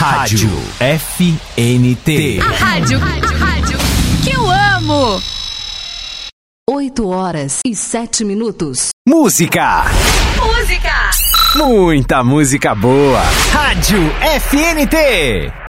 Rádio FNT. A rádio que eu amo. 8h07. Música. Muita música boa. Rádio FNT.